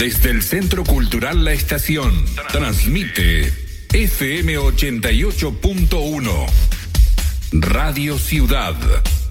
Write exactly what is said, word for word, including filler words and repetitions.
Desde el Centro Cultural La Estación, transmite F M ochenta y ocho punto uno. Radio Ciudad.